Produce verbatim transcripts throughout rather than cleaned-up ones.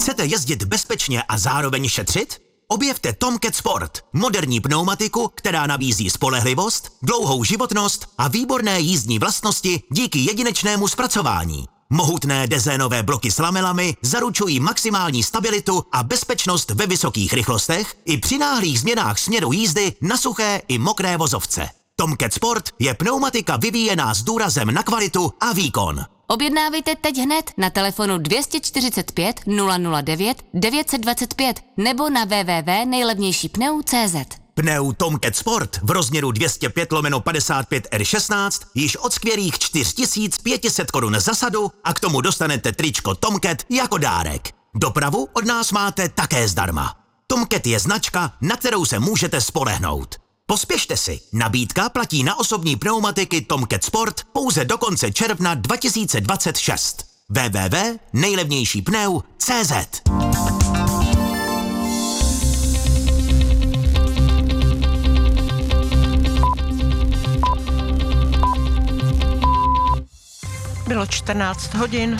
Chcete jezdit bezpečně a zároveň šetřit? Objevte Tomcat Sport, moderní pneumatiku, která nabízí spolehlivost, dlouhou životnost a výborné jízdní vlastnosti díky jedinečnému zpracování. Mohutné dezénové bloky s lamelami zaručují maximální stabilitu a bezpečnost ve vysokých rychlostech i při náhlých změnách směru jízdy na suché i mokré vozovce. Tomcat Sport je pneumatika vyvíjená s důrazem na kvalitu a výkon. Objednávejte teď hned na telefonu dvě čtyři čtyřicet pět nula nula devět devět set dvacet pět nebo na w w w tečka nejlevnější pneu tečka cé zet. Pneu Tomcat Sport v rozměru dvě stě pět lomeno padesát pět R šestnáct již od skvělých čtyři tisíce pět set korun za sadu a k tomu dostanete tričko Tomcat jako dárek. Dopravu od nás máte také zdarma. Tomcat je značka, na kterou se můžete spolehnout. Pospěšte si, nabídka platí na osobní pneumatiky Tomcat Sport pouze do konce června dva tisíce dvacet šest. w w w tečka nejlevnější pneu tečka cé zet. Bylo čtrnáct hodin.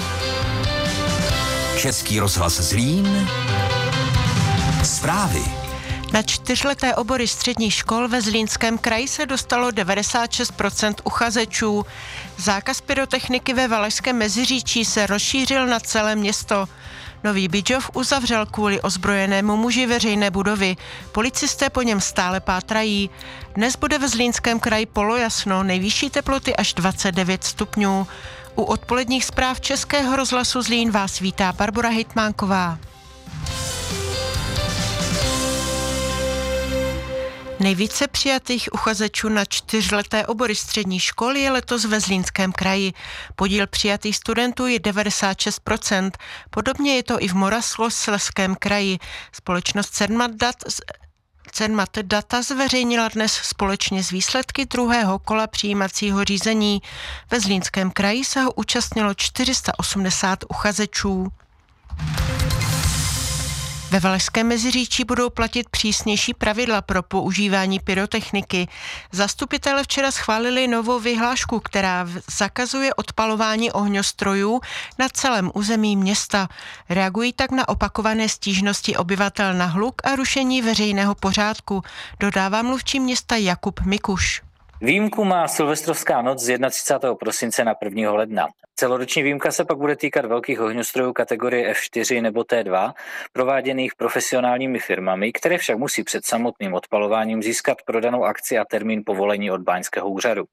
Český rozhlas Zlín. Zprávy. Na čtyřleté obory středních škol ve Zlínském kraji se dostalo devadesát šest procent uchazečů. Zákaz pyrotechniky ve Valašském Meziříčí se rozšířil na celé město. Nový Bydžov uzavřel kvůli ozbrojenému muži veřejné budovy. Policisté po něm stále pátrají. Dnes bude ve Zlínském kraji polojasno, nejvyšší teploty až dvacet devět stupňů. U odpoledních zpráv Českého rozhlasu Zlín vás vítá Barbora Hejtmánková. Nejvíce přijatých uchazečů na čtyřleté obory středních škol je letos ve Zlínském kraji. Podíl přijatých studentů je devadesát šest procent. Podobně je to i v Moravskoslezském kraji. Společnost Cermat Dat Cermat Data zveřejnila dnes společně s výsledky druhého kola přijímacího řízení. Ve Zlínském kraji se ho účastnilo čtyři sta osmdesát uchazečů. Ve Valašském Meziříčí budou platit přísnější pravidla pro používání pyrotechniky. Zastupitelé včera schválili novou vyhlášku, která zakazuje odpalování ohňostrojů na celém území města. Reagují tak na opakované stížnosti obyvatel na hluk a rušení veřejného pořádku, dodává mluvčí města Jakub Mikuš. Výjimku má silvestrovská noc z třicátého prvního prosince na prvního ledna. Celoroční výjimka se pak bude týkat velkých ohňostrojů kategorie F čtyři nebo T dva, prováděných profesionálními firmami, které však musí před samotným odpalováním získat pro danou akci a termín povolení od báňského úřadu.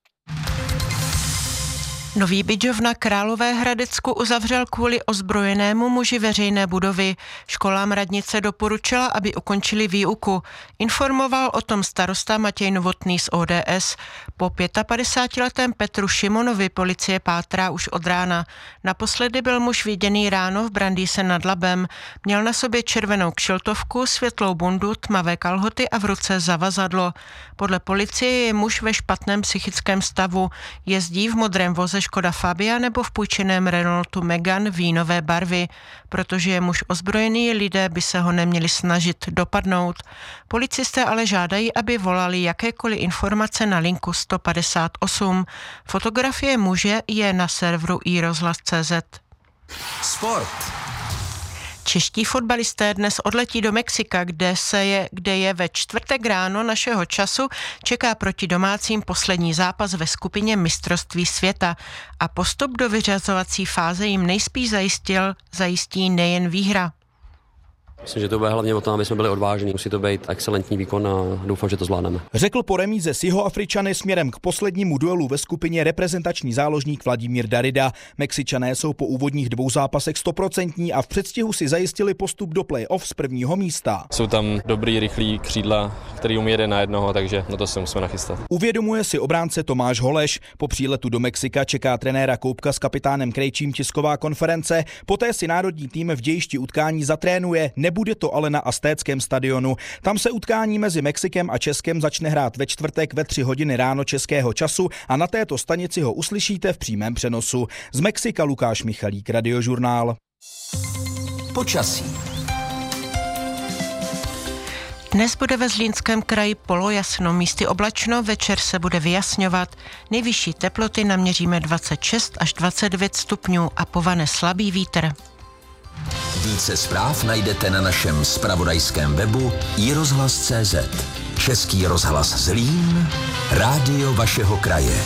Nový Bydžov na Královéhradecku uzavřel kvůli ozbrojenému muži veřejné budovy. Školám radnice doporučila, aby ukončili výuku. Informoval o tom starosta Matěj Novotný z O D S. Po pětapadesátiletém Petru Šimonovi policie pátrá už od rána. Naposledy byl muž viděný ráno v Brandýse nad Labem. Měl na sobě červenou kšiltovku, světlou bundu, tmavé kalhoty a v ruce zavazadlo. Podle policie je muž ve špatném psychickém stavu. Jezdí v modrém voze Škoda Fabia nebo v půjčeném Renaultu Megane vínové barvy. Protože je muž ozbrojený, lidé by se ho neměli snažit dopadnout. Policisté ale žádají, aby volali jakékoliv informace na linku sto padesát osm. Fotografie muže je na serveru i rozhlas tečka cé zet. Sport. Čeští fotbalisté dnes odletí do Mexika, kde, se je, kde je ve čtvrtek ráno našeho času čeká proti domácím poslední zápas ve skupině mistrovství světa a postup do vyřazovací fáze jim nejspíš zajistil, zajistí nejen výhra. Myslím, že to bude hlavně o tom, aby jsme byli odvážní. Musí to být excelentní výkon a doufám, že to zvládneme. Řekl po remíze s Jihoafričany směrem k poslednímu duelu ve skupině reprezentační záložník Vladimír Darida. Mexičané jsou po úvodních dvou zápasech stoprocentní a v předstihu si zajistili postup do play-off z prvního místa. Jsou tam dobrý, rychlý křídla, který umí jeden na jednoho, takže na to se musíme nachystat. Uvědomuje si obránce Tomáš Holeš. Po příletu do Mexika čeká trenéra Koupka s kapitánem Krejčím tisková konference. Poté si národní tým v dějišti utkání zatrénuje. Nebude to ale na Aztéckém stadionu. Tam se utkání mezi Mexikem a Českem začne hrát ve čtvrtek ve tři hodiny ráno českého času a na této stanici ho uslyšíte v přímém přenosu. Z Mexika Lukáš Michalík, Radiožurnál. Počasí. Dnes bude ve Zlínském kraji polojasno, místy oblačno, večer se bude vyjasňovat. Nejvyšší teploty naměříme dvacet šest až dvacet devět stupňů a povane slabý vítr. Více zpráv najdete na našem zpravodajském webu i rozhlas tečka cé zet. Český rozhlas Zlín, rádio vašeho kraje.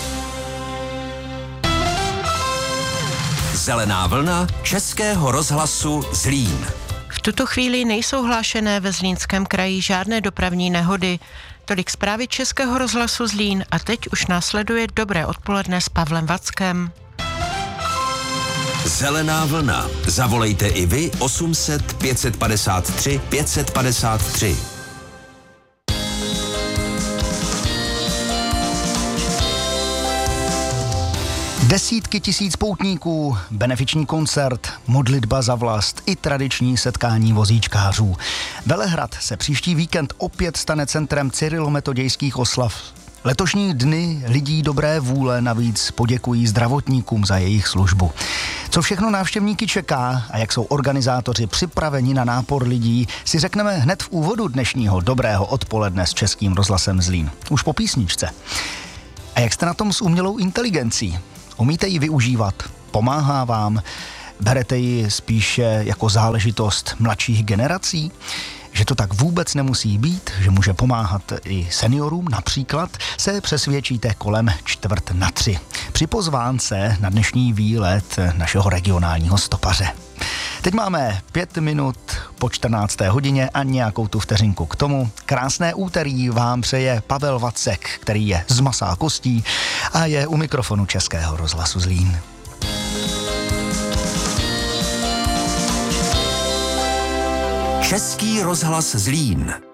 Zelená vlna Českého rozhlasu Zlín. V tuto chvíli nejsou hlášené ve Zlínském kraji žádné dopravní nehody. Tolik zprávy Českého rozhlasu Zlín a teď už následuje Dobré odpoledne s Pavlem Vackem. Zelená vlna. Zavolejte i vy osm set pět padesát tři pět padesát tři. Desítky tisíc poutníků, benefiční koncert, modlitba za vlast i tradiční setkání vozíčkářů. Velehrad se příští víkend opět stane centrem cyrilometodějských oslav. Letošní dny lidí dobré vůle navíc poděkují zdravotníkům za jejich službu. Co všechno návštěvníky čeká a jak jsou organizátoři připraveni na nápor lidí, si řekneme hned v úvodu dnešního Dobrého odpoledne s Českým rozhlasem Zlín. Už po písničce. A jak jste na tom s umělou inteligencí? Umíte ji využívat? Pomáhá vám? Berete ji spíše jako záležitost mladších generací? Že to tak vůbec nemusí být, že může pomáhat i seniorům například, se přesvědčíte kolem čtvrt na tři. Při pozvánce na dnešní výlet našeho regionálního stopaře. Teď máme pět minut po čtrnácté hodině a nějakou tu vteřinku k tomu. Krásné úterý vám přeje Pavel Vacek, který je z masa a kostí a je u mikrofonu Českého rozhlasu Zlín. Český rozhlas Zlín.